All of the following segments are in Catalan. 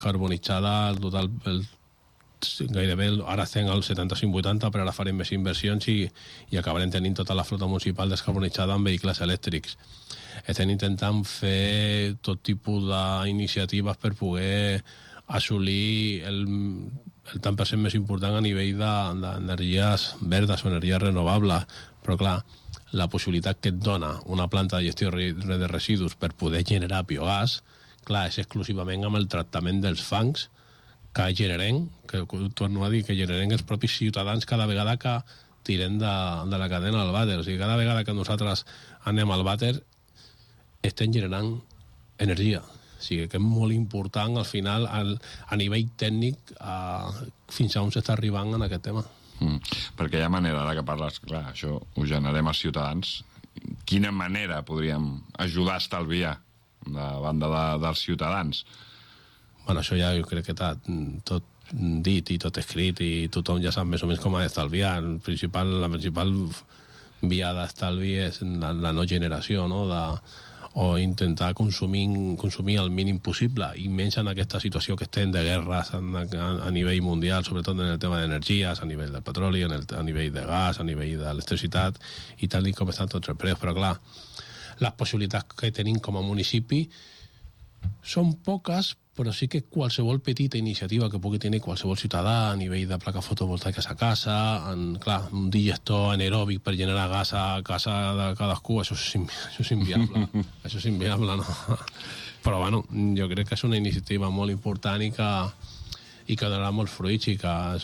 carbonitzada, el total, gairebé, ara estem al 75-80, però ara farem més inversions i acabarem tenint tota la flota municipal descarbonitzada amb vehicles elèctrics. Estem intentant fer tot tipus d'iniciatives per poder assolir el tant per cent més important a nivell d'energies verdes o energies renovables, però clar, la possibilitat que et dona una planta de gestió de residus per poder generar biogàs, clar, és exclusivament amb el tractament dels fangs que generem, que torno a dir, que generem els propis ciutadans cada vegada que tirem de la cadena al vàter. O sigui, cada vegada que nosaltres anem al vàter estem generant energia. O sigui, que és molt important al final a nivell tècnic fins a on s'està arribant en aquest tema. Perquè hi ha manera, ara que parles, clar, això ho generem els ciutadans. Quina manera podríem ajudar a estalviar de banda dels ciutadans? Bueno, això ja jo crec que està tot dit i tot escrit i tothom ja sap més o menys com ha d'estalviar. La principal via d'estalvi és la no generació, no? O intentar consumir el mínim possible, i menys en aquesta situació que estem de guerres a nivell mundial, sobretot en el tema d'energies, a nivell del petroli, a nivell de gas, a nivell d'electricitat, i tal com estan tots els preus. Però clar, les possibilitats que tenim com a municipi són poques, però sí que qualsevol petita iniciativa que pugui tenir qualsevol ciutadà a nivell de plaques fotovoltaiques a casa, clar, un digestor anaeròbic per generar gas a casa de cadascú, això és inviable. Això és inviable, no? Però bueno, jo crec que és una iniciativa molt important i que donarà molts fruits, i que és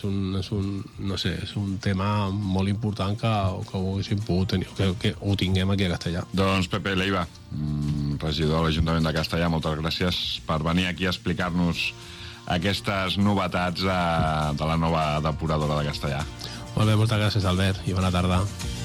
un tema molt important que ho haguéssim pogut tenir, que ho tinguem aquí a Castellar. Doncs Pepe Leiva, regidor de l'Ajuntament de Castellar, moltes gràcies per venir aquí a explicar-nos aquestes novetats de la nova depuradora de Castellar. Molt bé, moltes gràcies, Albert, i bona tarda.